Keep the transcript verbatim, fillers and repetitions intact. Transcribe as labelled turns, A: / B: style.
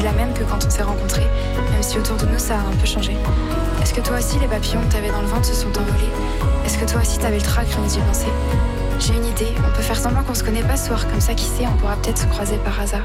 A: suis la même que quand on s'est rencontrés, même si autour de nous ça a un peu changé. Est-ce que toi aussi les papillons que t'avais dans le ventre se sont envolés? Est-ce que toi aussi t'avais le trac quand j'y pensais? J'ai une idée, on peut faire semblant qu'on se connaît pas ce soir, comme ça qui sait, on pourra peut-être se croiser par hasard.